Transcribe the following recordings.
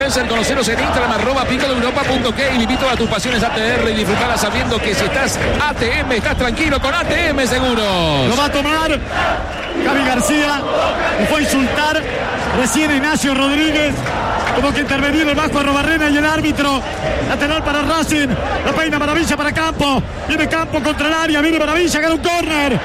Spencer. Conoceros en Instagram, @picodeuropa.k. Invito a tus pasiones ATR y disfrutarlas sabiendo que si estás ATM, estás tranquilo con ATM Seguros. Lo va a tomar Gaby García. Y fue a insultar recién a Ignacio Rodríguez. Tuvo que intervenir el Vasco Arrobarrena y el árbitro. Lateral para Racing. La peina Maravilla para Campo. Viene Campo contra el área. Viene Maravilla. Gana un córner.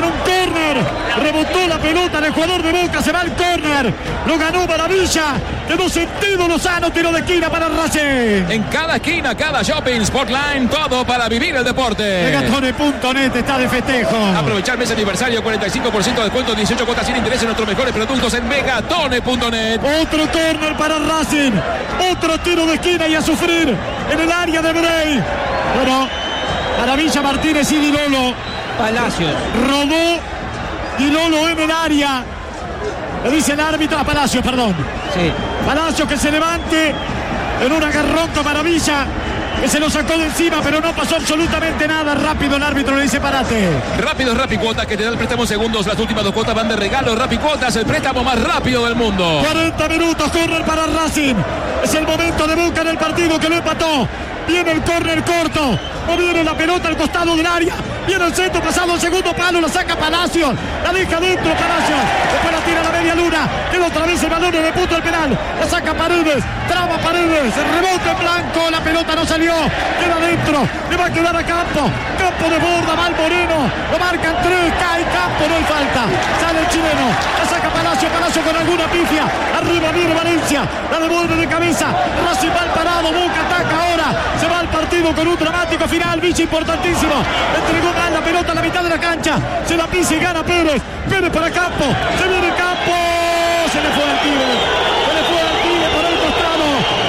Rebotó la pelota del jugador de Boca. Se va al córner. Lo ganó Maravilla. Quedó sentido Lozano. Tiro de esquina para Racing. En cada esquina, cada shopping, Sportline. Todo para vivir el deporte. Megatone.net está de festejo. Aprovechar mes aniversario. 45% de descuento. 18 cuotas sin interés en nuestros mejores productos en Megatone.net. Otro córner para Racing. Otro tiro de esquina y a sufrir en el área de Brey. Bueno, Maravilla, Martínez y Di Lolo. Palacios. Rodó Di Lolo en el área. Le dice el árbitro a Palacios, perdón. Sí. Palacios que se levante en un agarrón con Maravilla, que se lo sacó de encima, pero no pasó absolutamente nada. Rápido el árbitro le dice parate. Rápido es Rapicuotas, que te da el préstamo en segundos. Las últimas 2 cuotas van de regalo. Rapicuotas, el préstamo más rápido del mundo. 40 minutos, córner para Racing. Es el momento de Boca en el partido que lo empató. Viene el córner corto. No viene la pelota al costado del área. Viene el centro pasado al segundo palo. La saca Palacios. La deja dentro Palacios. Después la tira a la media luna. Queda otra vez el balón en el punto del penal. La saca Paredes. Traba Paredes. El rebote en blanco. La pelota no salió. Queda dentro. Le va a quedar a Campo. Campo de borda. Va el Moreno. Lo marcan 3. Cae Campo. No hay falta. Sale el chileno. La saca Palacios. Palacios con alguna pifia. Arriba viene Valencia. La devuelve de cabeza. Racing mal parado. Boca ataca ahora. Se va al partido con un dramático final. Vichy importantísimo. Entregó mal la pelota a la mitad de la cancha. Se la pisa y gana Pérez. Pérez para Campo. Se viene Campo. Se le fue al Tigre. Se le fue al Tigre por el costado.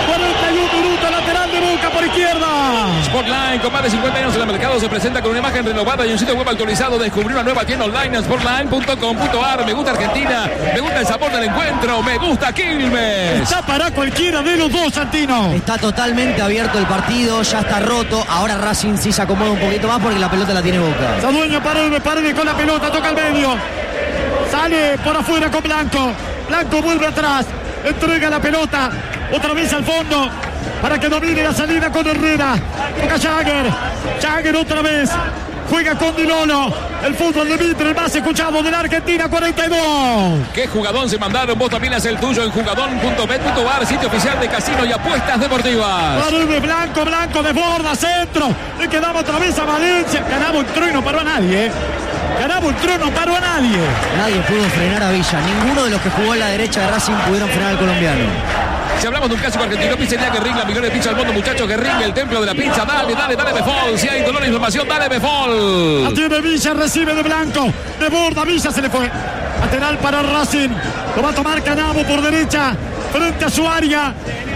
41 minutos. Lateral de Boca por izquierda. Sportline, con más de 50 años en el mercado, se presenta con una imagen renovada y un sitio web actualizado. Descubrí una nueva tienda online en sportline.com.ar. Me gusta Argentina. Me gusta el sabor del encuentro. Me gusta Quilmes. Está para cualquiera de los dos, Santino. Está totalmente abierto el partido. Ya está roto. Ahora Racing sí se acomoda un poquito más porque la pelota la tiene Boca. Se adueña Paredes con la pelota. Toca al medio. Sale por afuera con Blanco. Blanco vuelve atrás. Entrega la pelota. Otra vez al fondo. Para que domine la salida con Herrera. Toca Jagger. Jagger otra vez. Juega con Di Lolo. El fútbol de Mitre, el más escuchado de la Argentina, 42. ¿Qué jugadón se mandaron? Vos también haz el tuyo en jugadón.bet.bar, sitio oficial de casino y apuestas deportivas. Paredes, Blanco desborda, centro. Le quedaba otra vez a Valencia. Ganaba un tro y no paró a nadie. Ganaba un tro, no paró a nadie. Nadie pudo frenar a Villa. Ninguno de los que jugó a la derecha de Racing pudieron frenar al colombiano. Si hablamos de un clásico argentino, pizzería Guerrín, la mejor pizza del mundo, muchachos. Guerrín, el templo de la pizza. Dale, Befol. Si hay dolor e inflamación, dale, Befol. La tiene Villa, recibe de Blanco. De borda, Villa se le fue. Lateral para Racing. Lo va a tomar Canavo por derecha. Frente a su área.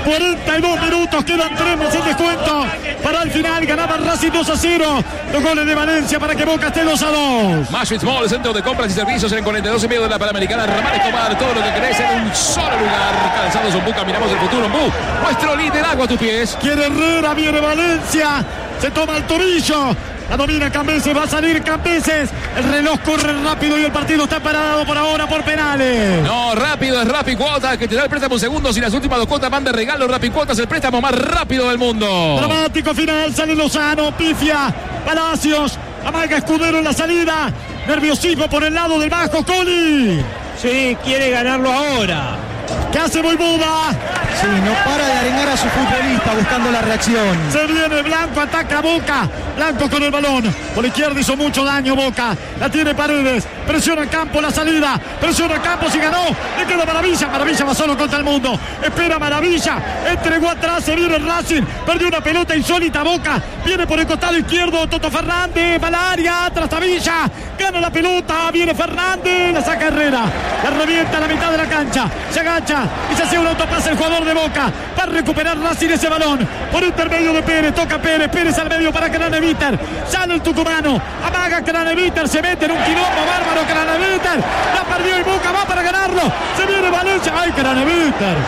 42 minutos, quedan 3 más el descuento. Para el final, ganaba Racing 2-0. Los goles de Valencia para que Boca esté 2-2. Mashwitz Mall, centro de compras y servicios en 42 y medio de la Panamericana. Ramón Escobar, todo lo que querés en un solo lugar. Calzados Ombuca, miramos el futuro. Ombú, nuestro liderazgo a tus pies. Quiere Herrera, viene Valencia. Se toma el tobillo. La domina Cambeses, va a salir Cambeses. El reloj corre rápido y el partido está parado por ahora por penales. No, rápido es Rapicuotas, que te da el préstamo en segundos y las últimas 2 cuotas van de regalo. Rapicuotas, el préstamo más rápido del mundo. Dramático final, sale Lozano, pifia, Palacios, amaga Escudero en la salida. Nerviosismo por el lado del bajo, Coli. Sí, quiere ganarlo ahora. ¿Qué hace Voivoda? Sí, no para de arengar a su futbolista buscando la reacción. Se viene Blanco, ataca Boca. Blanco con el balón. Por la izquierda hizo mucho daño Boca. La tiene Paredes. Presiona Campo la salida. Presiona Campos y ganó. Le queda Maravilla. Maravilla va solo contra el mundo. Espera Maravilla. Entregó atrás. Se viene el Racing. Perdió una pelota insólita Boca. Viene por el costado izquierdo. Toto Fernández. Va al área. Atrás Villa. Gana la pelota. Viene Fernández. La saca Herrera. La revienta a la mitad de la cancha. Se agacha. Y se hace un autopase el jugador de Boca. Va a recuperar Racing ese balón. Por intermedio de Pérez. Toca Pérez. Pérez al medio para Craneviter. Sale el tucumano. Amaga Craneviter. Se mete en un quilombo bárbaro Craneviter. La perdió y Boca va para ganarlo. Se viene Valencia. ¡Ay, Craneviter!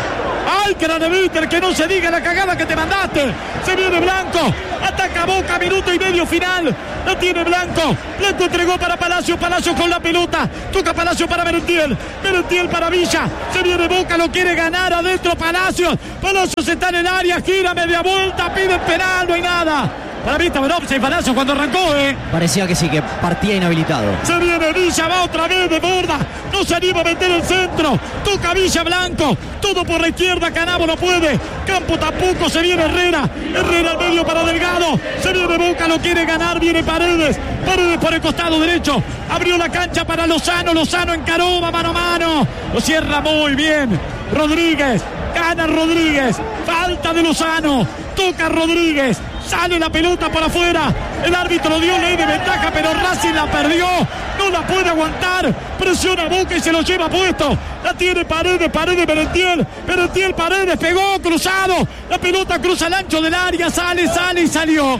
¡Ay, Craneviter! Que no se diga la cagada que te mandaste. Se viene Blanco. Ataca Boca, minuto y medio final. La tiene Blanco. Blanco entregó para Palacio. Palacio con la pelota. Toca Palacio para Merentiel. Merentiel para Villa. Se viene Boca, lo quiere ganar adentro Palacios. Palacios está en el área, gira media vuelta, pide penal, no hay nada. Para mí estaba en offside Palacios cuando arrancó, Parecía que sí, que partía inhabilitado. Se viene Villa, va otra vez de borda. No se anima a meter el centro. Toca Villa, Blanco. Todo por la izquierda, Canavo no puede. Campo tampoco, se viene Herrera. Herrera al medio para Delgado. Se viene Boca, lo quiere ganar, viene Paredes. Paredes por el costado derecho. Abrió la cancha para Lozano. Lozano encaró, va mano a mano. Lo cierra muy bien. Rodríguez. Gana Rodríguez. Falta de Lozano. Toca Rodríguez. Sale la pelota por afuera. El árbitro dio ley de ventaja, pero Racing la perdió. No la puede aguantar. Presiona Boca y se lo lleva puesto. La tiene Paredes, Merentiel. Merentiel, Paredes, pegó, cruzado. La pelota cruza el ancho del área. Sale y salió.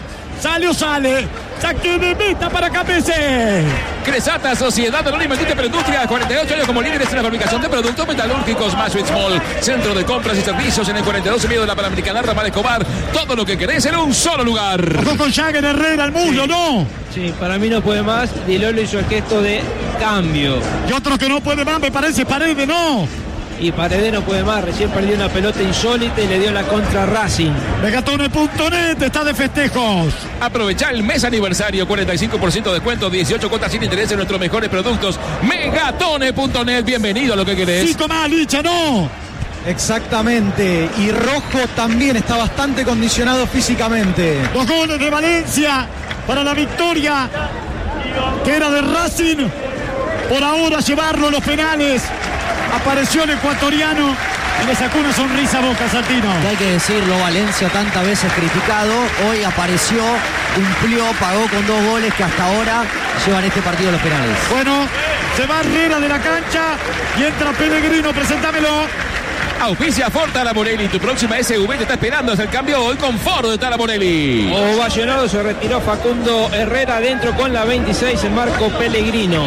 Sale. Saque de meta para KPC. Cresata, Sociedad Anónima Industria, 48 años como líderes en la fabricación de productos metalúrgicos. Más Small, centro de compras y servicios en el 42 y medio de la Panamericana, Ramal Escobar. Todo lo que querés en un solo lugar. Ojo con Jagger, Herrera, al muslo, ¿no? Sí, para mí no puede más. Di Lolo hizo el gesto de cambio. Y otro que no puede más, me parece Paredes, ¿no? Y Paredes no puede más. Recién perdió una pelota insólita y le dio la contra a Racing. Megatone.net está de festejos. Aprovechá el mes aniversario, 45% de descuento, 18 cuotas sin interés en nuestros mejores productos. Megatone.net, bienvenido a lo que querés. 5 más, Licha, ¿no? Exactamente. Y Rojo también está bastante condicionado físicamente. 2 goles de Valencia para la victoria que era de Racing. Por ahora llevarlo a los penales. Apareció el ecuatoriano y le sacó una sonrisa a Boca, Santino. Que hay que decirlo, Valencia tantas veces criticado, hoy apareció, cumplió, pagó con 2 goles que hasta ahora llevan este partido a los penales. Bueno, se va Herrera de la cancha y entra Pellegrino, preséntamelo. Auspicia Ford Talamorelli, tu próxima SUV te está esperando. Es el cambio hoy con Ford de Talamorelli. Ovacionado, se retiró Facundo Herrera dentro con la 26, el Marco Pellegrino.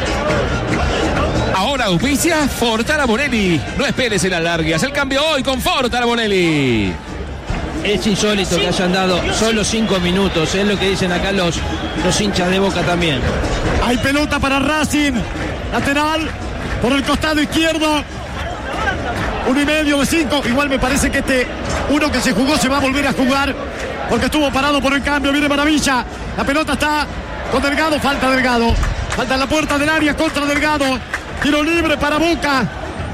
Ahora auspicia Ford Talamorelli. No esperes el alargue, haz el cambio hoy con Ford Talamorelli. Es insólito que hayan dado solo 5 minutos, es lo que dicen acá los hinchas de Boca también. Hay pelota para Racing, lateral por el costado izquierdo. 1,5 de 5. Igual me parece que uno que se jugó se va a volver a jugar porque estuvo parado por el cambio. Viene Maravilla. La pelota está con Delgado. Falta Delgado. Falta en la puerta del área contra Delgado. Tiro libre para Boca.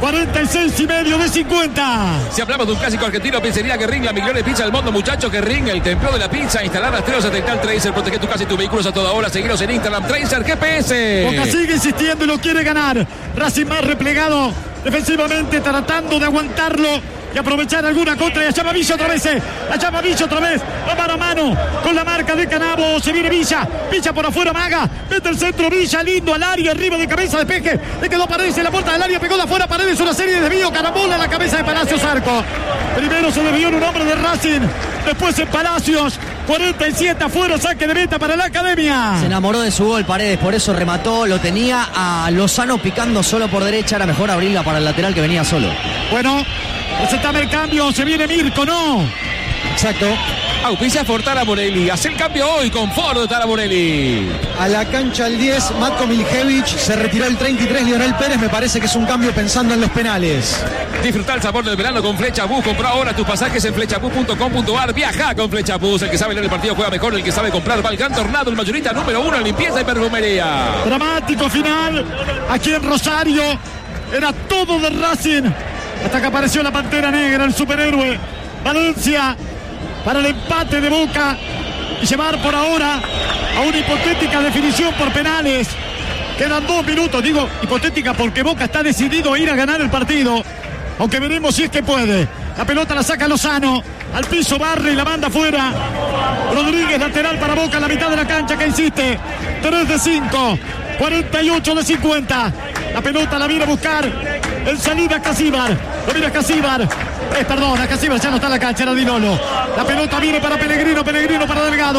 46,5 de 50. Si hablamos de un clásico argentino, pizzería Guerrín, la Migliore Pizza del mundo, muchachos. Guerrín, el templo de la pizza. Instalar rastreos, detectar Tracer, proteger tu casa y tus vehículos a toda hora. Seguiros en Instagram, Tracer GPS. Boca sigue insistiendo y lo quiere ganar. Racing más replegado defensivamente, tratando de aguantarlo y aprovechar alguna contra. Y allá va Villa otra vez. Allá va Villa otra vez. Va mano a mano con la marca de Canavo. Se viene Villa. Villa por afuera, Maga. Mete el centro. Villa lindo al área. Arriba de cabeza, despeje. Le quedó Paredes en la puerta del área. Pegó de afuera. Paredes. Una serie de desvío. Carambola en la cabeza de Palacios. Arco. Primero se desvió en un hombre de Racing. Después en Palacios. 47 afuera. Saque de meta para la Academia. Se enamoró de su gol Paredes. Por eso remató. Lo tenía a Lozano picando solo por derecha. Era mejor abrirla para el lateral que venía solo. Bueno. Presentame el cambio, se viene Mirko, ¿no? Exacto. Auspicia Ford Talamorelli. Haz el cambio hoy con Ford Talamorelli. A la cancha el 10, Matko Miljevic. Se retiró el 33, Lionel Pérez. Me parece que es un cambio pensando en los penales. Disfruta el sabor del verano con Flecha Bus. Compra ahora tus pasajes en flechabus.com.ar. Viaja con Flecha Bus. El que sabe leer el partido juega mejor. El que sabe comprar va al Gran Tornado. El mayorista número 1 en limpieza y perfumería. Dramático final aquí en Rosario. Era todo de Racing. Hasta que apareció la Pantera Negra, el superhéroe Valencia, para el empate de Boca y llevar por ahora a una hipotética definición por penales. Quedan 2 minutos, digo hipotética porque Boca está decidido a ir a ganar el partido, aunque veremos si es que puede. La pelota la saca Lozano, al piso barre y la manda afuera. Rodríguez, lateral para Boca en la mitad de la cancha, que insiste. 3 de 5, 48 de 50. La pelota la viene a buscar en salida Casíbar. Lo mira Casíbar. Perdón, a Casíbar ya no está en la cancha, era Di Lolo. La pelota viene para Pellegrino, Pellegrino para Delgado.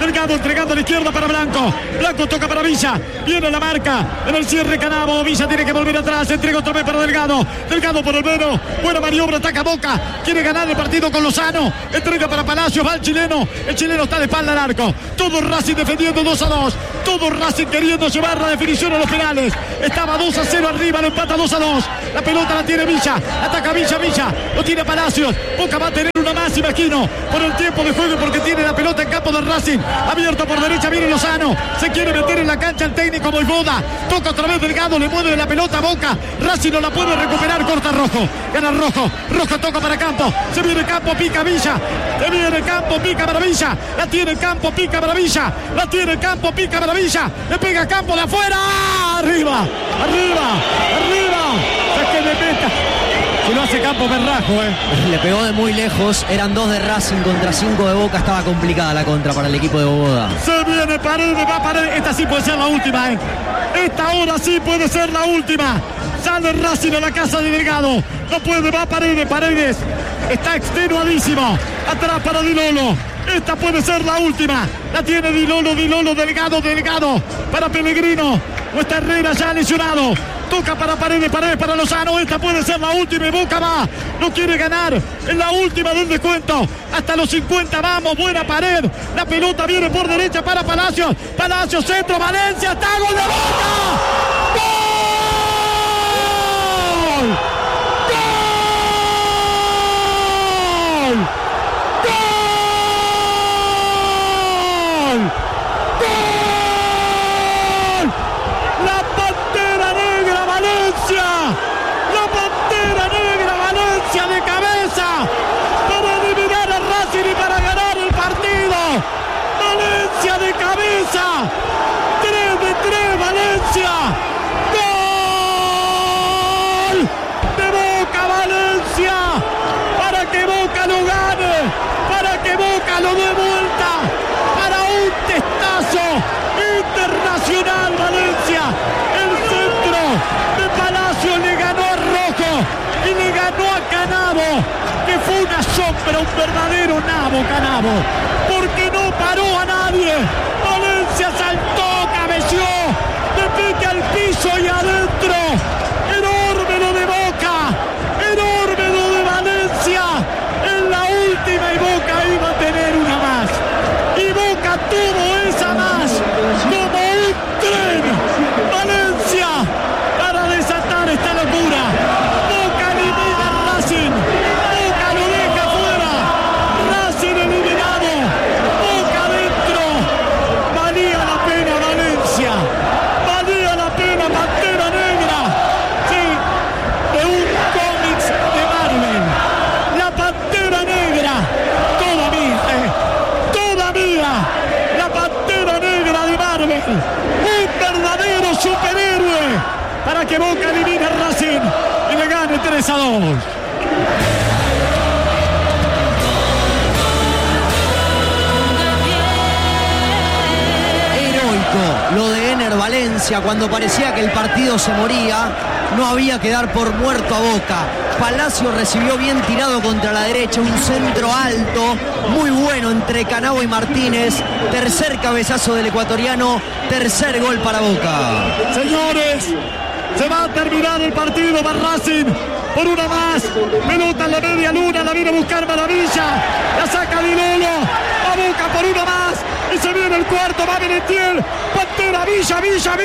Delgado entregando a la izquierda para Blanco. Blanco toca para Villa. Viene la marca en el cierre Canavo. Villa tiene que volver atrás. Entrega otra vez para Delgado. Delgado por el medio. Buena maniobra. Ataca Boca. Quiere ganar el partido con Lozano. Entrega para Palacios. Va el chileno. El chileno está de espalda al arco. Todo Racing defendiendo 2-2. Todo Racing queriendo llevar la definición a los penales. Estaba 2-0 arriba. Lo empata 2-2. La pelota la tiene Villa. Ataca Villa. Lo tiene Palacios. Boca va a tener una más, imagino, por el tiempo de juego, porque tiene la pelota en campo del Racing. Abierto por derecha, viene Lozano. Se quiere meter en la cancha el técnico Voivoda. Toca otra vez Delgado, le mueve la pelota a Boca. Racing no la puede recuperar, corta Rojo. Gana Rojo. Rojo toca para Campo. Se viene Campo, pica Villa. Se viene Campo, pica para Villa. La tiene Campo, pica para Villa. La tiene Campo, pica para Villa. Le pega Campo de afuera. Arriba. Saque de meta. Si lo hace Campo, berrajo, Le pegó de muy lejos. Eran 2 de Racing contra 5 de Boca. Estaba complicada la contra para el equipo de Voivoda. Se viene Paredes, va Paredes. Esta sí puede ser la última, Esta ahora sí puede ser la última. Sale Racing a la casa de Delgado. No puede, va Paredes. Está extenuadísimo. Atrás para Di Lolo. Esta puede ser la última. La tiene Di Lolo, Delgado. Para Pellegrino. No está Herrera ya lesionado. Toca para Paredes para Lozano. Esta puede ser la última y Boca va. No quiere ganar. Es la última del descuento. Hasta los 50 vamos. Buena Pared. La pelota viene por derecha para Palacios. Palacios, centro, Valencia. ¡Está gol de Boca! ¡Gol! La Pantera Negra Valencia de cabeza para eliminar a Racing y para ganar el partido. Valencia de cabeza. 3-3 Valencia. Gol de Boca Valencia. Para que Boca lo gane. Para que Boca lo dé vuelta. Para un testazo internacional Valencia. El centro de Palacio le ganó a Rojo y le ganó a Canavo, que fue una sombra, un verdadero nabo Canavo, porque no paró a nadie. Valencia saltó, cabeció, de pique al piso y adentro. Enorme lo de Boca, enorme lo de Valencia. En la última y Boca iba a tener una más. Y Boca tuvo esa más, como un tren. Valencia para desatar esta locura. Boca elimina a Racing. Boca lo deja fuera. Racing eliminado. Boca dentro. Valía la pena Valencia. Valía la pena Pantera Negra. Sí, de un cómics de Marvel. La Pantera Negra. Todavía. La Pantera Negra de Marvel. Un verdadero superhéroe para que Boca elimine a Racing y le gane 3-2. Heroico lo de Ener Valencia cuando parecía que el partido se moría. No había que dar por muerto a Boca. Palacio recibió bien tirado contra la derecha, un centro alto, muy bueno entre Canavo y Martínez. Tercer cabezazo del ecuatoriano, tercer gol para Boca. Señores, se va a terminar el partido. Va Racing por una más. Pelota en la media luna, la viene a buscar Maravilla. La saca Di Lolo. Va Boca por una más. Y se viene el cuarto, va Benetiel. Pantera, Villa.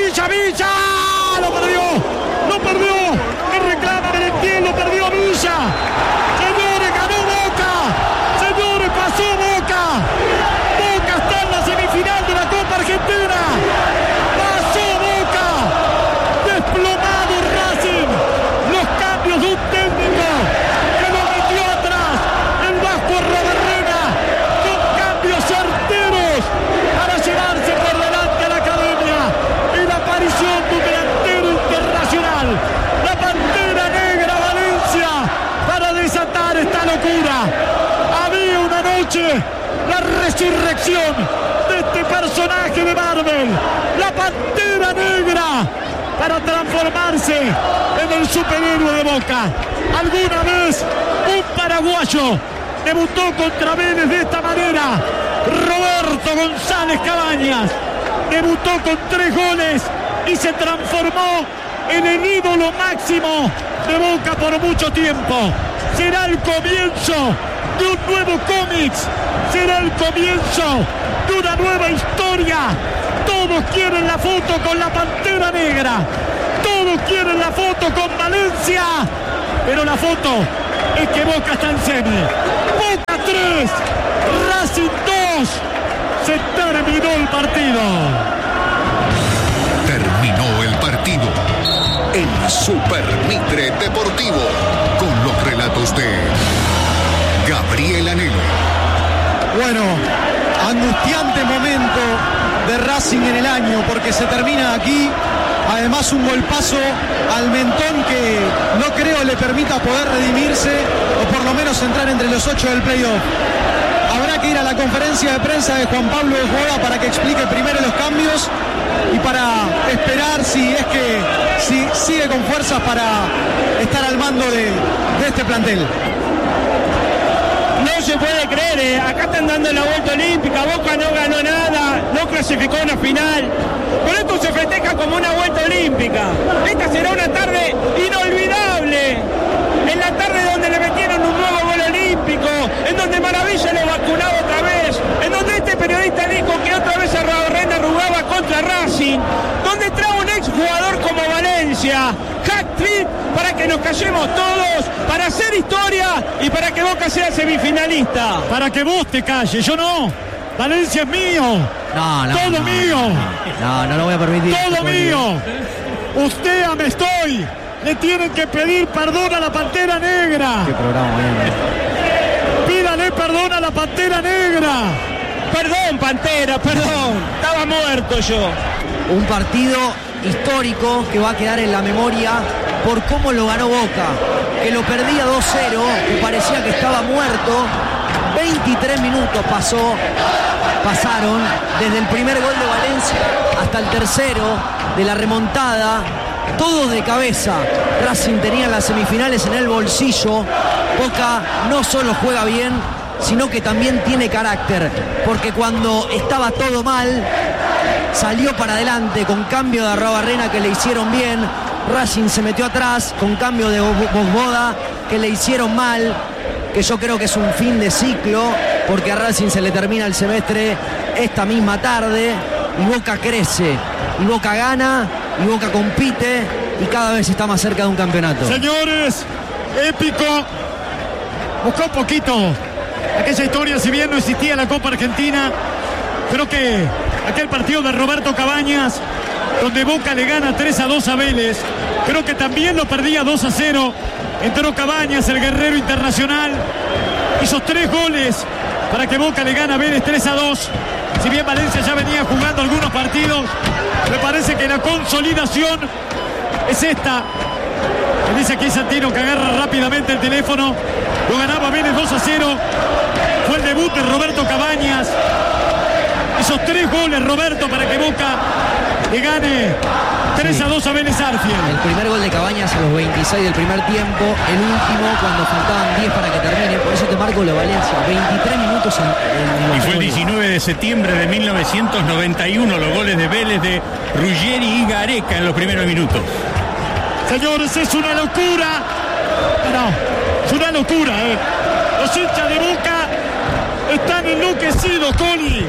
Lo perdió. Que reclama Benetiel, lo perdió Villa. Señores, ganó Boca. Señores, pasó Boca. Boca está en la semifinal de la Copa Argentina. Pasó Boca. Desplomado Racing. Los cambios de un técnico que lo metió atrás. El Vasco Robarrena con cambios certeros para llevarse por delante a la academia. Y la aparición de un delantero internacional. La Pantera Negra Valencia para desatar esta locura. Había una noche, la resurrección de este personaje de Marvel. La Pantera Negra para transformarse en el superhéroe de Boca. Alguna vez un paraguayo debutó contra Vélez de esta manera Roberto González Cabañas debutó con 3 goles y se transformó en el ídolo máximo de Boca por mucho tiempo. Será el comienzo de un nuevo cómics, será el comienzo de una nueva historia. Todos quieren la foto con la Pantera Negra, todos quieren la foto con Valencia, pero la foto es que Boca está en semi. Boca 3, Racing 2. Se terminó el partido. Terminó el partido. El Super Mitre Deportivo, con los relatos de Gabriel Anelo. Bueno, angustiante momento de Racing en el año, porque se termina aquí. Además, un golpazo al mentón que no creo le permita poder redimirse o por lo menos entrar entre los 8 del playoff. Habrá que ir a la conferencia de prensa de Juan Pablo de Joda para que explique primero los cambios y para esperar si sigue con fuerzas para estar al mando de este plantel. No se puede creer, acá están dando la vuelta olímpica, Boca no ganó nada, no clasificó a una final, por esto se festeja como una vuelta olímpica. Esta será una tarde inolvidable, en la tarde donde le metieron un nuevo gol olímpico, en donde Maravilla lo vacunaba otra vez, en donde este periodista dijo que otra vez Arrarena jugaba contra Racing, donde trae un ex jugador como Valencia, hat-trick para que nos callemos todos, para hacer historia y para que Boca sea semifinalista. Para que vos te calles, yo no. Valencia es mío. Todo mío. No lo voy a permitir. Todo mío. Usted a me estoy. Le tienen que pedir perdón a la Pantera Negra. Qué programa, Pídale perdón a la Pantera Negra. Perdón, Pantera, perdón. Estaba muerto yo. Un partido histórico que va a quedar en la memoria por cómo lo ganó Boca, que lo perdía 2-0, que parecía que estaba muerto. 23 minutos pasaron desde el primer gol de Valencia hasta el tercero de la remontada, todos de cabeza. Racing tenía las semifinales en el bolsillo. Boca no solo juega bien, sino que también tiene carácter, porque cuando estaba todo mal salió para adelante con cambio de Arrarena que le hicieron bien. Racing se metió atrás con cambio de Bosboda que le hicieron mal, que yo creo que es un fin de ciclo, porque a Racing se le termina el semestre esta misma tarde y Boca crece, y Boca gana, y Boca compite y cada vez está más cerca de un campeonato. Señores, épico. Buscó un poquito aquella historia, si bien no existía la Copa Argentina. Creo que aquel partido de Roberto Cabañas, donde Boca le gana 3-2 a Vélez, creo que también lo perdía 2-0. Entró Cabañas, el guerrero internacional, hizo 3 goles para que Boca le gane a Vélez 3-2. Si bien Valencia ya venía jugando algunos partidos, me parece que la consolidación es esta. Me dice aquí Santino que agarra rápidamente el teléfono. Lo ganaba Vélez 2-0. Fue el debut de Roberto Cabañas. Hizo 3 goles Roberto para que Boca le gane 3-2 a Vélez Arfield. El primer gol de Cabañas a los 26 del primer tiempo, el último cuando faltaban 10 para que termine. Por eso te marco la Valencia, 23 minutos en y fue el 19 de septiembre de 1991 los goles de Vélez de Ruggeri y Gareca en los primeros minutos. Señores, es una locura. No, es una locura, Los hinchas de Boca están enloquecidos, Coli.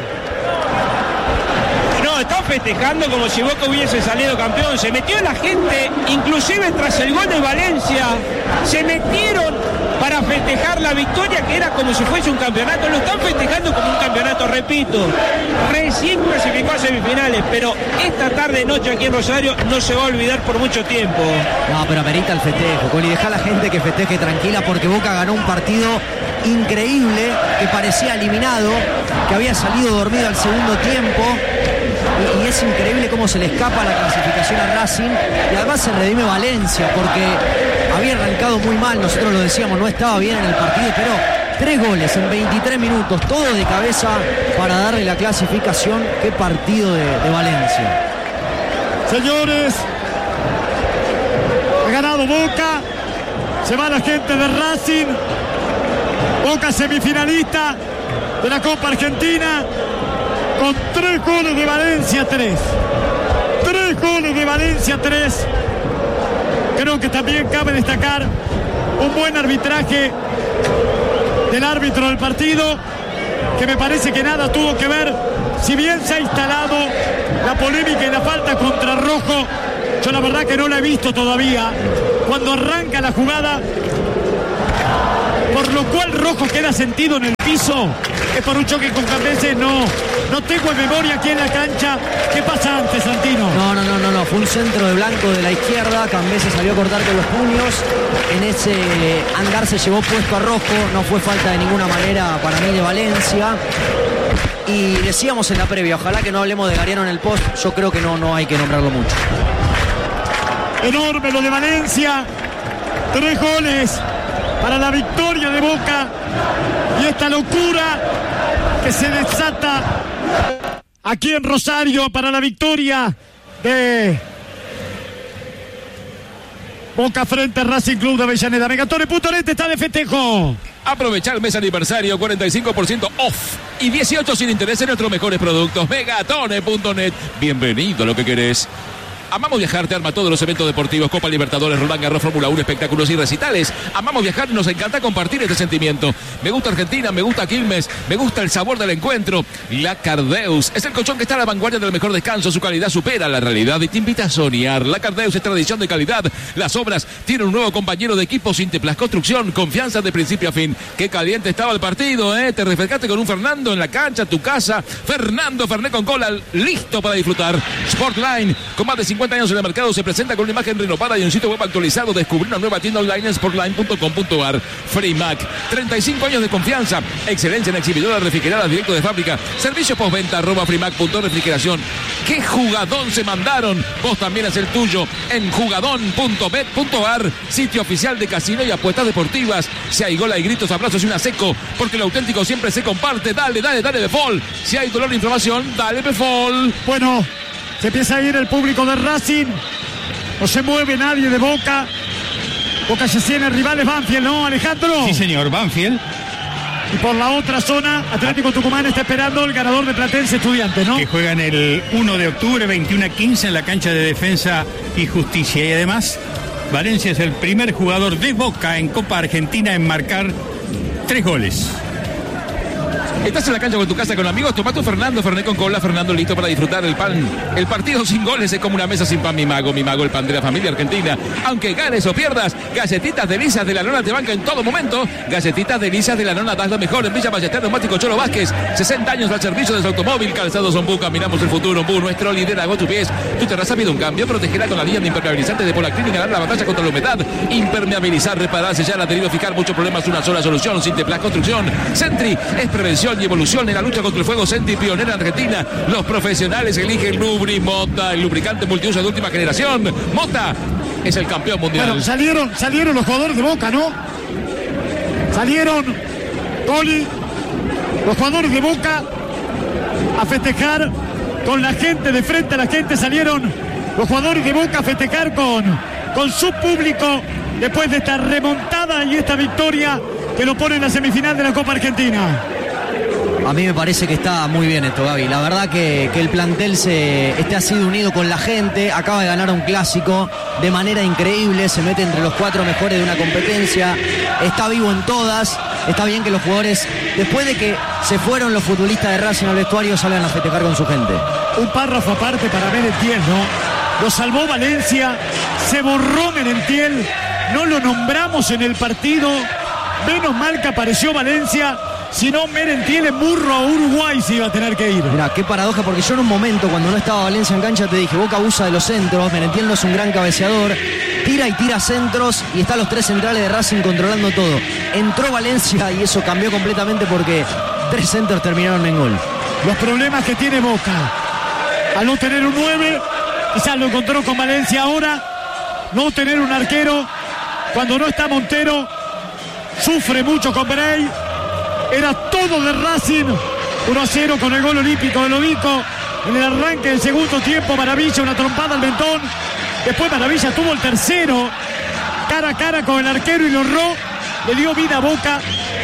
No, están festejando como si Boca hubiese salido campeón. Se metió la gente, inclusive tras el gol de Valencia, se metieron para festejar la victoria, que era como si fuese un campeonato. Lo están festejando como un campeonato, repito. Recién clasificó a semifinales, pero esta tarde noche aquí en Rosario no se va a olvidar por mucho tiempo. No, pero amerita el festejo, Coli. Deja a la gente que festeje tranquila, porque Boca ganó un partido increíble, que parecía eliminado, que había salido dormido al segundo tiempo. Y es increíble cómo se le escapa la clasificación a Racing, y además se redime Valencia, porque había arrancado muy mal, nosotros lo decíamos, no estaba bien en el partido, pero 3 goles en 23 minutos, todo de cabeza para darle la clasificación. Qué partido de Valencia. Señores, ha ganado Boca, se va la gente de Racing, Boca semifinalista, de la Copa Argentina, con 3 goles de Valencia, 3 goles de Valencia, 3. Creo que también cabe destacar un buen arbitraje del árbitro del partido, que me parece que nada tuvo que ver. Si bien se ha instalado la polémica y la falta contra Rojo, yo la verdad que no la he visto todavía. Cuando arranca la jugada, por lo cual Rojo queda sentido en el piso, es por un choque con Cambese. No tengo en memoria aquí en la cancha qué pasa antes, Santino. No, fue un centro de Blanco de la izquierda. Cambese salió a cortar con los puños. En ese andar se llevó puesto a Rojo. No fue falta de ninguna manera para mí de Valencia. Y decíamos en la previa, ojalá que no hablemos de Gariano en el post. Yo creo que no hay que nombrarlo mucho. Enorme lo de Valencia. 3 goles para la victoria de Boca. Y esta locura que se desata aquí en Rosario para la victoria de Boca frente a Racing Club de Avellaneda. Megatone.net está de festejo. Aprovechar el mes aniversario, 45% off y 18 sin interés en nuestros mejores productos. Megatone.net. Bienvenido a lo que querés. Amamos Viajar te arma todos los eventos deportivos, Copa Libertadores, Roland Garros, Fórmula 1, espectáculos y recitales. Amamos Viajar y nos encanta compartir este sentimiento. Me gusta Argentina, me gusta Quilmes, me gusta el sabor del encuentro. La Cardeus es el colchón que está a la vanguardia del mejor descanso. Su calidad supera la realidad y te invita a soñar. La Cardeus es tradición de calidad. Las obras tienen un nuevo compañero de equipo, Sinteplas Construcción, confianza de principio a fin. Qué caliente estaba el partido, ¿eh? Te refrescaste con un Fernando en la cancha, tu casa. Fernando Fernet con cola, listo para disfrutar. Sportline, con más de 50 años en el mercado, se presenta con una imagen renovada y un sitio web actualizado. Descubrir una nueva tienda online en sportline.com.ar. Freemac, 35 años de confianza, excelencia en exhibidoras refrigeradas directo de fábrica, servicio postventa @freemac.refrigeración. ¡Qué jugadón se mandaron! Vos también haz el tuyo en jugadón.bet.ar, sitio oficial de casino y apuestas deportivas. Si hay gol, hay gritos, abrazos y una seco, porque lo auténtico siempre se comparte. Dale Befol. Si hay dolor e inflamación, dale Befol. Bueno, se empieza a ir el público de Racing. No se mueve nadie de Boca. Boca se tiene rivales Banfield, ¿no, Alejandro? Sí, señor, Banfield. Y por la otra zona, Atlético Tucumán está esperando el ganador de Platense Estudiantes, ¿no? Que juegan el 1 de octubre, 21:15 en la cancha de Defensa y Justicia. Y además, Valencia es el primer jugador de Boca en Copa Argentina en marcar 3 goles. Estás en la cancha con tu casa con amigos, toma tu Fernando Fernet con cola. Fernando listo para disfrutar el pan. El partido sin goles es como una mesa sin pan. Mi mago, el pan de la familia argentina. Aunque ganes o pierdas, Galletitas Delicias de la Nona te banca en todo momento. Galletitas Delicias de la Nona, das lo mejor en Villa Ballester, Neumático Cholo Vázquez. 60 años al servicio de su automóvil. Calzados Ombuca, miramos el futuro. Ombu, nuestro líder, hago tu pies. Tu terraza pide un cambio, protegerá con la línea de impermeabilizante de Polaclin y ganar la batalla contra la humedad. Impermeabilizar, reparar, sellar, adherido, fijar, muchos problemas, una sola solución. Sinteplas Construcción. Sentry es prevención y evolución en la lucha contra el fuego. Sentry, pionera en Argentina. Los profesionales eligen Lubri Mota, el lubricante multiuso de última generación. Mota es el campeón mundial. Bueno, salieron los jugadores de Boca, ¿no? Salieron, Toli, los jugadores de Boca a festejar con la gente, de frente a la gente salieron los jugadores de Boca a festejar con su público después de esta remontada y esta victoria que lo pone en la semifinal de la Copa Argentina. A mí me parece que está muy bien esto, Gaby. La verdad que el plantel ha sido unido con la gente. Acaba de ganar un clásico de manera increíble. Se mete entre los 4 mejores de una competencia. Está vivo en todas. Está bien que los jugadores, después de que se fueron los futbolistas de Racing al vestuario, salgan a festejar con su gente. Un párrafo aparte para Merentiel, ¿no? Lo salvó Valencia. Se borró Merentiel. No lo nombramos en el partido. Menos mal que apareció Valencia. Si no, Merentiel en burro a Uruguay se iba a tener que ir. Mirá, qué paradoja, porque yo en un momento, cuando no estaba Valencia en cancha, te dije, Boca abusa de los centros, Merentiel no es un gran cabeceador, tira centros y están los 3 centrales de Racing controlando todo. Entró Valencia y eso cambió completamente porque 3 centros terminaron en gol. Los problemas que tiene Boca, al no tener un 9, quizás lo encontró con Valencia ahora, no tener un arquero, cuando no está Montero, sufre mucho con Bray. Era todo de Racing. 1-0 con el gol olímpico de Lovico. En el arranque del segundo tiempo, Maravilla, una trompada al mentón. Después Maravilla tuvo el tercero. Cara a cara con el arquero y lo erró. Le dio vida a Boca.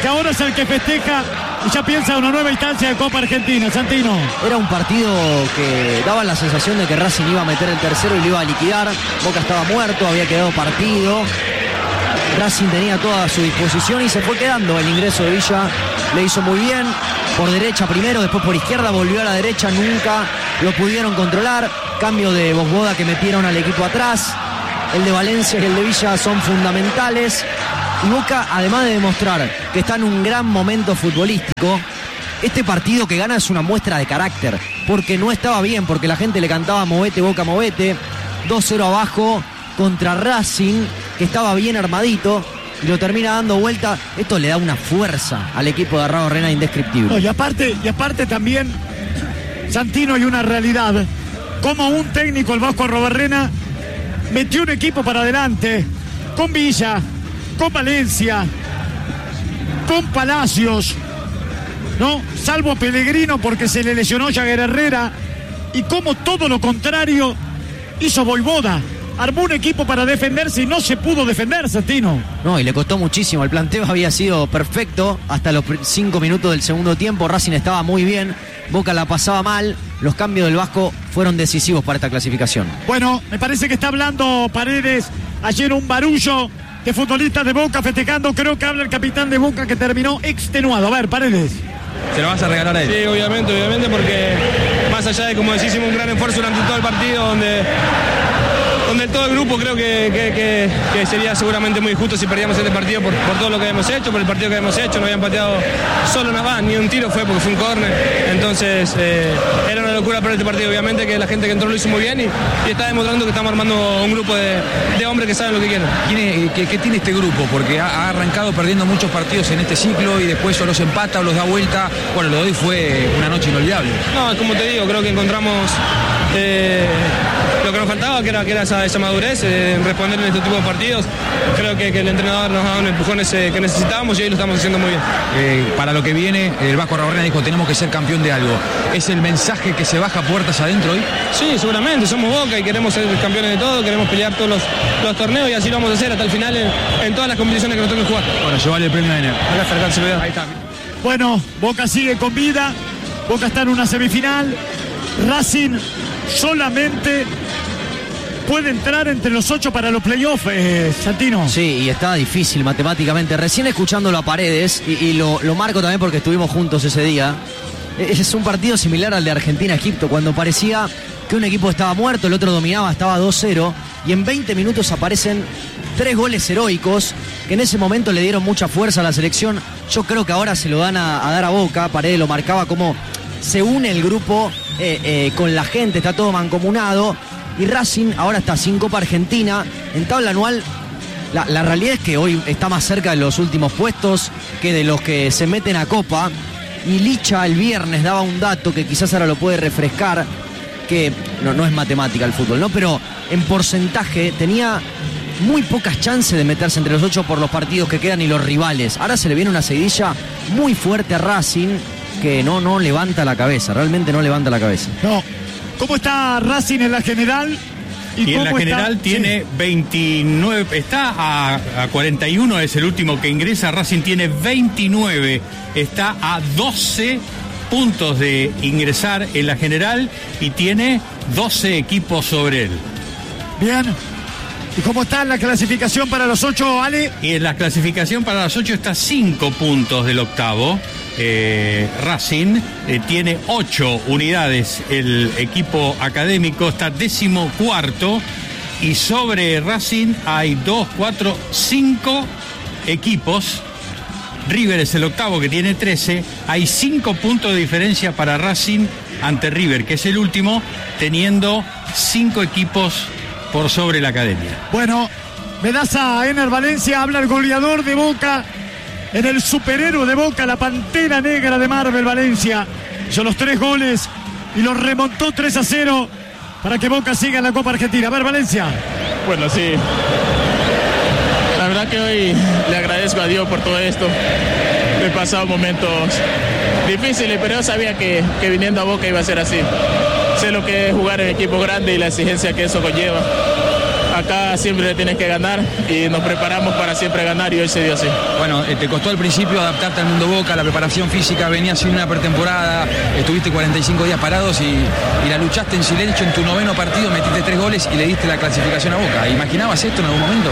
que ahora es el que festeja y ya piensa en una nueva instancia de Copa Argentina. Santino. Era un partido que daba la sensación de que Racing iba a meter el tercero y lo iba a liquidar. Boca estaba muerto, había quedado partido. Racing tenía toda a su disposición y se fue quedando. El ingreso de Villa le hizo muy bien. Por derecha primero, después por izquierda, volvió a la derecha, nunca lo pudieron controlar. Cambio de Bosboda que metieron al equipo atrás. El de Valencia y el de Villa son fundamentales. Y Boca, además de demostrar que está en un gran momento futbolístico, este partido que gana es una muestra de carácter, porque no estaba bien, porque la gente le cantaba movete, Boca, movete. 2-0 abajo contra Racing, que estaba bien armadito, y lo termina dando vuelta. Esto le da una fuerza al equipo de Arraurrena indescriptible. No, y aparte también, Santino, y una realidad, como un técnico, el Vasco Arraurrena, metió un equipo para adelante, con Villa, con Valencia, con Palacios, ¿no? Salvo Pellegrino porque se le lesionó Jagger Herrera, y como todo lo contrario hizo Vojvoda. Armó un equipo para defenderse y no se pudo defender, Santino. No, y le costó muchísimo. El planteo había sido perfecto hasta los 5 minutos del segundo tiempo. Racing estaba muy bien, Boca la pasaba mal. Los cambios del Vasco fueron decisivos para esta clasificación. Bueno, me parece que está hablando Paredes. Ayer un barullo de futbolistas de Boca festejando. Creo que habla el capitán de Boca, que terminó extenuado. A ver, Paredes. ¿Se lo vas a regalar a él? Sí, obviamente, porque más allá de, como decís, hicimos un gran esfuerzo durante todo el partido, donde todo el grupo creo que sería seguramente muy injusto si perdíamos este partido por todo lo que hemos hecho, por el partido que hemos hecho. No habían pateado solo una van, ni un tiro fue porque fue un córner. Entonces era una locura perder este partido. Obviamente que la gente que entró lo hizo muy bien y está demostrando que estamos armando un grupo de hombres que saben lo que quieren. ¿Qué tiene este grupo? Porque ha arrancado perdiendo muchos partidos en este ciclo y después o los empata o los da vuelta. Bueno, lo de hoy fue una noche inolvidable. No, es como te digo, creo que encontramos lo que nos faltaba, que era esa madurez, responder en este tipo de partidos. Creo que el entrenador nos ha dado un empujón que necesitábamos y hoy lo estamos haciendo muy bien. Para lo que viene, el Vasco Arraurrena dijo, tenemos que ser campeón de algo. ¿Es el mensaje que se baja puertas adentro hoy? Sí, seguramente, somos Boca y queremos ser campeones de todo, queremos pelear todos los torneos y así lo vamos a hacer hasta el final en todas las competiciones que nos toque jugar. Bueno, llevarle el premio de enero. Ahí está. Bueno, Boca sigue con vida, Boca está en una semifinal, Racing solamente puede entrar entre los 8 para los playoffs, Santino. Sí, y está difícil matemáticamente. Recién escuchándolo a Paredes, y lo marco también porque estuvimos juntos ese día, es un partido similar al de Argentina-Egipto, cuando parecía que un equipo estaba muerto, el otro dominaba, estaba 2-0, y en 20 minutos aparecen 3 goles heroicos, que en ese momento le dieron mucha fuerza a la selección. Yo creo que ahora se lo dan a dar a Boca. Paredes lo marcaba como se une el grupo con la gente, está todo mancomunado. Y Racing ahora está sin Copa Argentina. En tabla anual, la realidad es que hoy está más cerca de los últimos puestos que de los que se meten a Copa. Y Licha el viernes daba un dato que quizás ahora lo puede refrescar, que no es matemática el fútbol, ¿no? Pero en porcentaje tenía muy pocas chances de meterse entre los 8 por los partidos que quedan y los rivales. Ahora se le viene una seguidilla muy fuerte a Racing que no levanta la cabeza, realmente no levanta la cabeza. No. ¿Cómo está Racing en la general? Y en la general tiene 29, está a 41, es el último que ingresa. Racing tiene 29, está a 12 puntos de ingresar en la general y tiene 12 equipos sobre él. Bien. ¿Y cómo está la clasificación para los 8, Ale? Y en la clasificación para los 8 está 5 puntos del octavo. Racing tiene 8 unidades. El equipo académico está 14º. Y sobre Racing hay 2, 4, 5 equipos. River es el octavo, que tiene 13. Hay 5 puntos de diferencia para Racing ante River, que es el último, teniendo 5 equipos por sobre la academia. Bueno, me das a Ener Valencia, habla el goleador de Boca, en el superhéroe de Boca, la Pantera Negra de Marvel Valencia. Hizo los 3 goles y los remontó 3-0 para que Boca siga en la Copa Argentina. A ver, Valencia. Bueno, sí. La verdad que hoy le agradezco a Dios por todo esto. He pasado momentos difíciles, pero yo sabía que viniendo a Boca iba a ser así. Sé lo que es jugar en equipo grande y la exigencia que eso conlleva. acá siempre tienes que ganar y nos preparamos para siempre ganar y hoy se dio así. Bueno, te costó al principio adaptarte al mundo Boca, la preparación física, venías sin una pretemporada, estuviste 45 días parados y la luchaste en silencio. En tu 9º partido metiste 3 goles y le diste la clasificación a Boca. ¿Imaginabas esto en algún momento?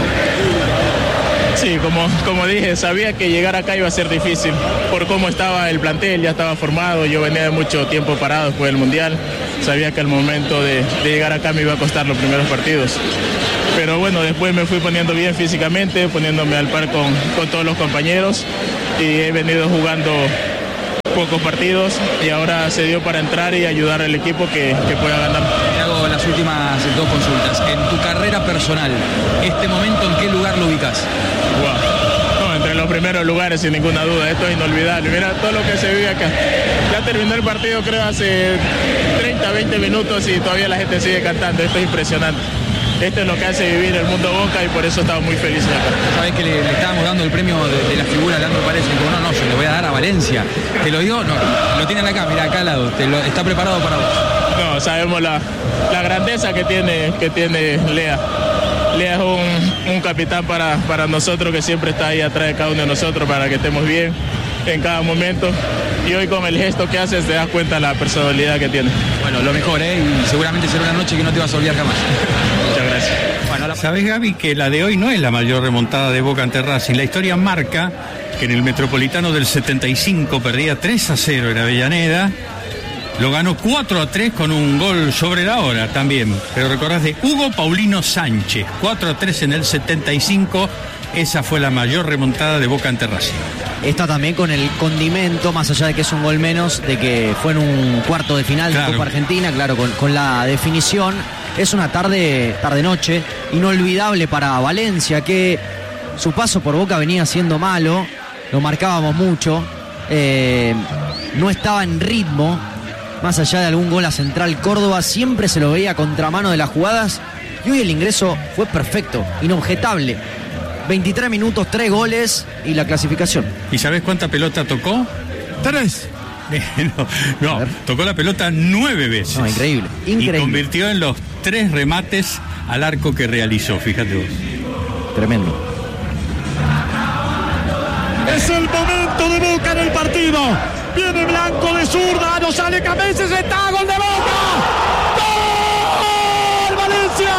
Sí, como dije, sabía que llegar acá iba a ser difícil por cómo estaba el plantel, ya estaba formado, yo venía de mucho tiempo parado después del Mundial, sabía que al momento de llegar acá me iba a costar los primeros partidos. Pero bueno, después me fui poniendo bien físicamente, poniéndome al par con todos los compañeros y he venido jugando pocos partidos y ahora se dio para entrar y ayudar al equipo que pueda ganar. Te hago las últimas 2 consultas. En tu carrera personal, ¿este momento en qué lugar lo ubicas? Wow. No, entre los primeros lugares sin ninguna duda, esto es inolvidable. Mira todo lo que se vive acá. Ya terminó el partido creo hace 30, 20 minutos y todavía la gente sigue cantando, esto es impresionante. Esto es lo que hace vivir el mundo Boca y por eso estamos muy felices acá. Sabés que le estábamos dando el premio de la figura a Leandro Paredes y dijo, no, se lo voy a dar a Valencia. ¿Te lo dio? No, lo tienen acá, mira, acá al lado. Está preparado para vos. No, sabemos la grandeza que tiene Lea. Lea es un capitán para nosotros que siempre está ahí atrás de cada uno de nosotros para que estemos bien en cada momento. Y hoy con el gesto que haces te das cuenta de la personalidad que tiene. Bueno, lo mejor, y seguramente será una noche que no te vas a olvidar jamás. Muchas gracias. Bueno, ¿sabés, Gaby, que la de hoy no es la mayor remontada de Boca ante Racing? La historia marca que en el Metropolitano del 75 perdía 3-0 en Avellaneda. Lo ganó 4-3 con un gol sobre la hora también. Pero recordás de Hugo Paulino Sánchez, 4-3 en el 75. Esa fue la mayor remontada de Boca ante Racing. Está también con el condimento, más allá de que es un gol menos, de que fue en un cuarto de final de Copa Argentina, claro, con la definición. Es una tarde-noche inolvidable para Valencia, que su paso por Boca venía siendo malo, lo marcábamos mucho, no estaba en ritmo, más allá de algún gol a Central Córdoba, siempre se lo veía a contramano de las jugadas, y hoy el ingreso fue perfecto, inobjetable. 23 minutos, 3 goles y la clasificación. ¿Y sabés cuánta pelota tocó? 3. No, tocó la pelota 9 veces. No, increíble. Y convirtió en los 3 remates al arco que realizó, fíjate vos. Tremendo. Es el momento de Boca en el partido. Viene Blanco de zurda, no sale Cabezas, está, gol de Boca. ¡Gol! ¡Valencia!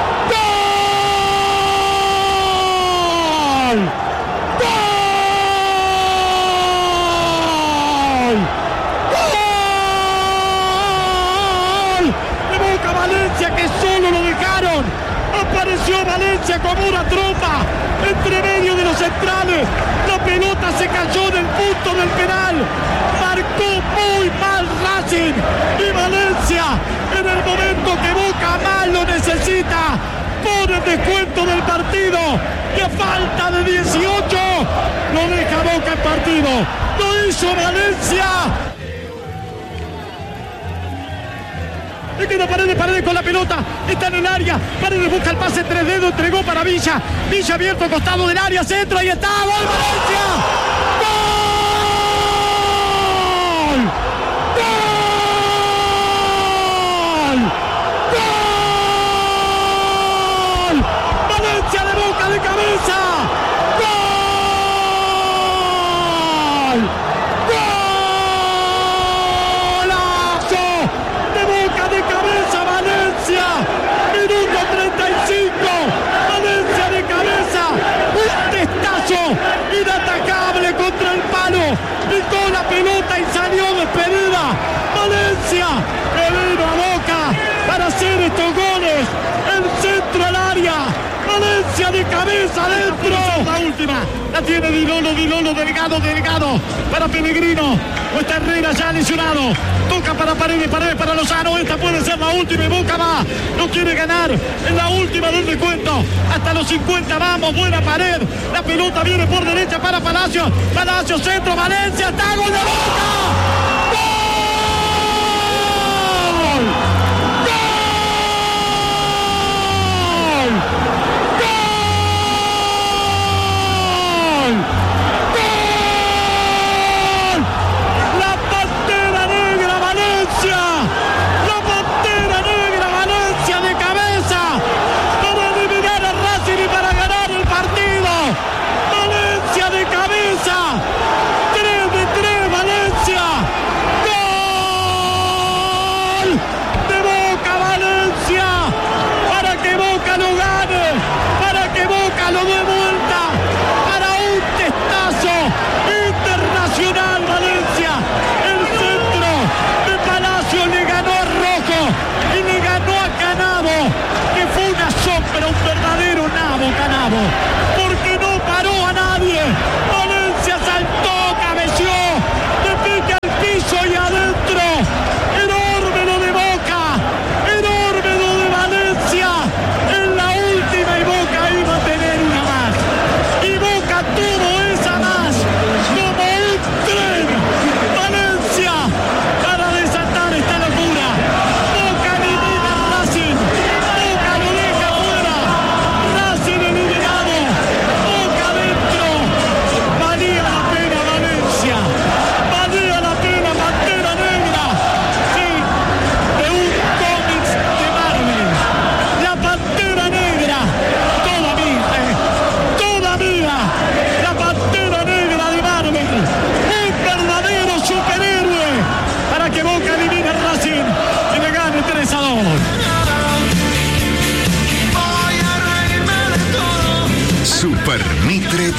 ¡Gol! Valencia, que solo lo dejaron. Apareció Valencia como una tromba entre medio de los centrales. La pelota se cayó del punto del penal. Marcó muy mal Racing. Y Valencia, en el momento que Boca más lo necesita, pone el descuento del partido. Y a falta de 18 lo deja Boca en partido. Lo hizo Valencia. Le queda Paredes con la pelota, está en el área, Paredes busca el pase 3 dedos, entregó para Villa, Villa abierto al costado del área, centro, ahí está, ¡gol Valencia! ¡Gol! ¡Gol! ¡Gol! Valencia de Boca de cabeza, ¡gol! Minuto 35, Valencia de cabeza, un testazo inatacable contra el palo, picó la pelota y salió despedida. Valencia que vino a Boca para hacer estos goles, el centro al área, Valencia de cabeza adentro. La última, la tiene Dilolo, Delgado, para Pellegrino, no está Herrera ya lesionado, toca para Paredes para Lozano, esta puede ser la última y Boca va, no quiere ganar, en la última del descuento, hasta los 50 vamos, buena pared, la pelota viene por derecha para Palacio centro, Valencia, está, gol de Boca. La Pantera Negra Valencia de cabeza para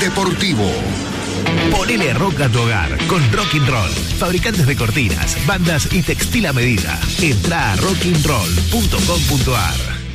deportivo. Ponele rock a tu hogar con Rock'n'Roll. Fabricantes de cortinas, bandas y textil a medida. Entrá a rock'n'roll.com.ar.